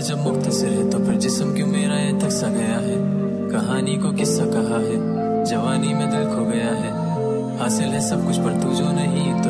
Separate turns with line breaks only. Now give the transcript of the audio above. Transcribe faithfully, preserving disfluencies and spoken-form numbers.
जब मुख्तसर है तो फिर जिस्म क्यों मेरा ये थक सा गया है। कहानी को किस्सा कहा है, जवानी में दिल खो गया है। हासिल है सब कुछ पर तू जो नहीं तो